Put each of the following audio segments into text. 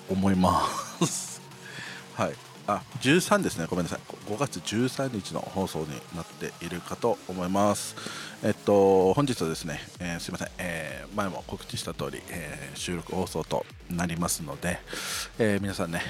思います。はい、13ですね、ごめんなさい、5月13日の放送になっているかと思います。本日はですね、すいません、前も告知した通り、収録放送となりますので、皆さんね、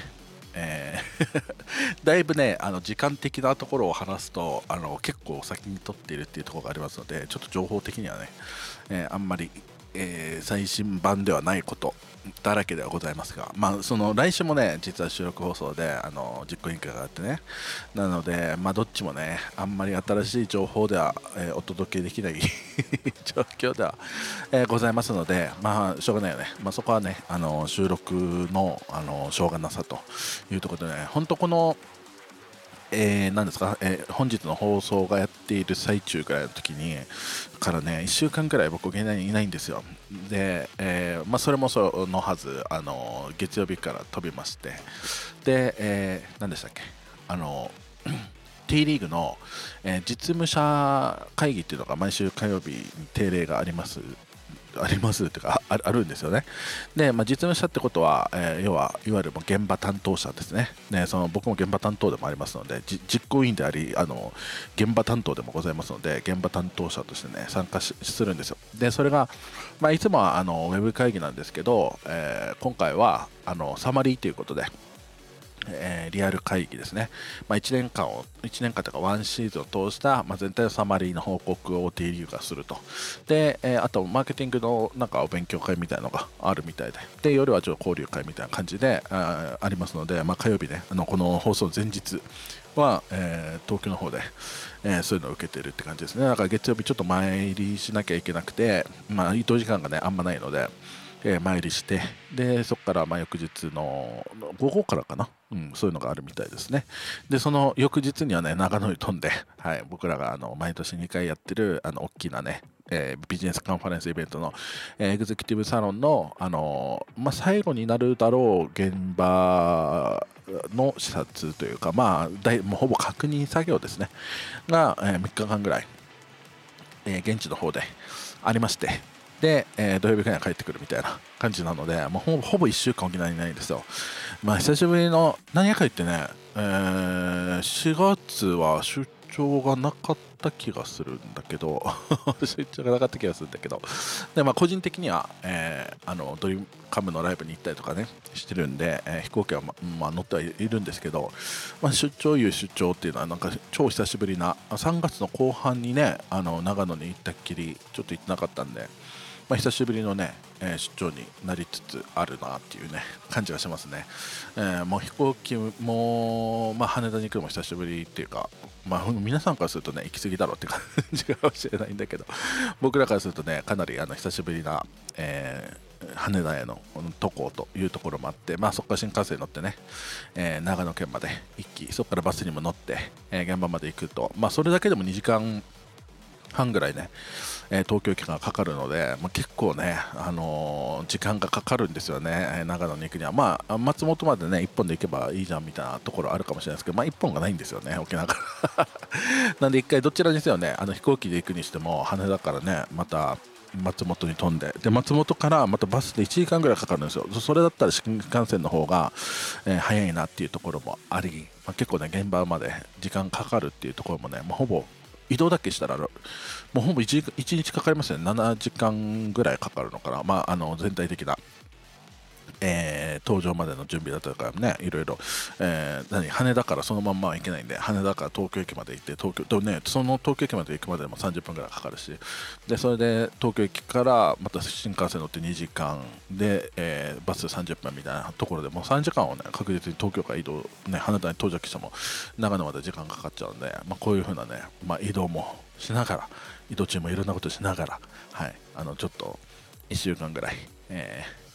だいぶね時間的なところを話すと結構先に撮っているっていうところがありますので、ちょっと情報的にはね、あんまり、最新版ではないことだらけではございますが、その来週もね実は収録放送で実行委員会があってね、なのでどっちもねあんまり新しい情報では、お届けできない状況では、ございますので、しょうがないよね、そこはね収録のしょうがなさというところでね、本当この何ですか、本日の放送がやっている最中ぐらいの時にからね1週間くらい僕いないんですよ。で、それもそのはず月曜日から飛びまして、で、何でしたっけT リーグの、実務者会議っていうのが毎週火曜日に定例がありますっていうかあるんですよね。で、実務者ってことは、要はいわゆる現場担当者ですね。その僕も現場担当でもありますので、実行委員であり現場担当でもございますので、現場担当者としてね参加するんですよ。でそれが、いつもはウェブ会議なんですけど、今回はサマリーということで、リアル会議ですね、1年間というか1シーズンを通した、全体のサマリーの報告を T リーグがすると。で、あとマーケティングのお勉強会みたいなのがあるみたいで、夜はちょっと交流会みたいな感じでありますので、火曜日ねこの放送前日は、東京の方で、そういうのを受けてるって感じですね。だから月曜日ちょっと参りしなきゃいけなくて、移動時間がねあんまないので、参りして、でそこから翌日の午後からかな、そういうのがあるみたいですね。でその翌日にはね長野に飛んで、僕らが毎年2回やってる大きなね、ビジネスカンファレンスイベントの、エグゼクティブサロンの、最後になるだろう現場の視察というか、もうほぼ確認作業ですねが、3日間ぐらい、現地の方でありまして、で、土曜日くらいに帰ってくるみたいな感じなので、もうほぼ1週間沖縄にいないんですよ。久しぶりの何やか言ってね、4月は出張がなかった気がするんだけど出張がなかった気がするんだけど、で、個人的には、ドリームカムのライブに行ったりとかねしてるんで、飛行機は、乗ってはいるんですけど、出張っていうのは超久しぶりな、3月の後半にね長野に行ったっきりちょっと行ってなかったんで、久しぶりのね、出張になりつつあるなっていうね感じがしますね。もう飛行機も、羽田に行くのも久しぶりっていうか、皆さんからするとね行き過ぎだろうって感じかもしれないんだけど、僕らからするとねかなり久しぶりな、羽田への渡航というところもあって、そこから新幹線に乗ってね、長野県まで行き、そこからバスにも乗って、現場まで行くと、それだけでも2時間半ぐらいね、東京駅がかかるので、結構ね、時間がかかるんですよね、長野に行くには。松本までね1本で行けばいいじゃんみたいなところあるかもしれないですけど、1本がないんですよね、沖縄からなんで一回どちらにせよね飛行機で行くにしても羽田からねまた松本に飛んで、松本からまたバスで1時間ぐらいかかるんですよ。それだったら新幹線の方が、早いなっていうところもあり、結構ね現場まで時間かかるっていうところもね、ほぼ移動だけしたらもうほぼ1日かかりますよね。7時間ぐらいかかるのかな、全体的な、搭乗までの準備だったりとかね、いろいろ、羽田からそのまんまは行けないんで、羽田から東京駅まで行って、その東京駅まで行くまでも30分ぐらいかかるし、でそれで東京駅からまた新幹線乗って2時間で、バス30分みたいなところでもう3時間をね確実に東京から移動、羽田に到着しても長野まで時間かかっちゃうんで、こういう風なね、移動もしながら、移動中もいろんなことしながら、ちょっと1週間ぐらい、